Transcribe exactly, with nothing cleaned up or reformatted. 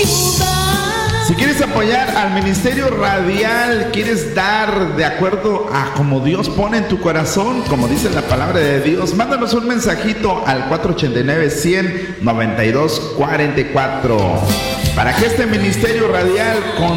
Si quieres apoyar al Ministerio Radial, quieres dar de acuerdo a como Dios pone en tu corazón, como dice la palabra de Dios, mándanos un mensajito al cuatro ochenta y nueve, cien, noventa y dos cuarenta y cuatro para que este Ministerio Radial con